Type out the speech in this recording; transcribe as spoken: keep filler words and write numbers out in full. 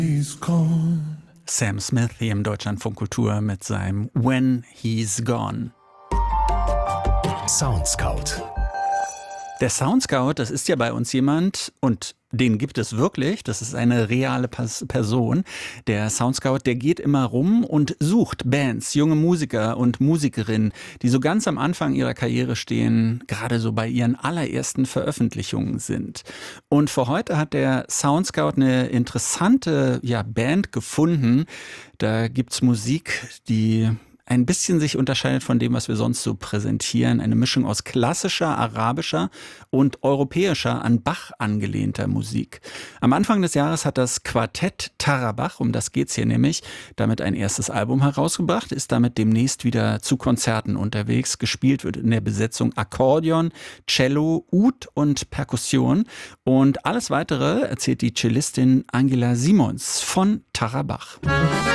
Sam Smith hier im Deutschlandfunk Kultur mit seinem When He's Gone. Soundscout. Der Soundscout, das ist ja bei uns jemand, und den gibt es wirklich, das ist eine reale Pas- Person. Der Soundscout, der geht immer rum und sucht Bands, junge Musiker und Musikerinnen, die so ganz am Anfang ihrer Karriere stehen, gerade so bei ihren allerersten Veröffentlichungen sind. Und für heute hat der Soundscout eine interessante ja, Band gefunden. Da gibt's Musik, die ein bisschen sich unterscheidet von dem, was wir sonst so präsentieren. Eine Mischung aus klassischer, arabischer und europäischer, an Bach angelehnter Musik. Am Anfang des Jahres hat das Quartett Tarabach, um das geht's hier nämlich, damit ein erstes Album herausgebracht, ist damit demnächst wieder zu Konzerten unterwegs. Gespielt wird in der Besetzung Akkordeon, Cello, Ud und Perkussion. Und alles Weitere erzählt die Cellistin Angela Simons von Tarabach.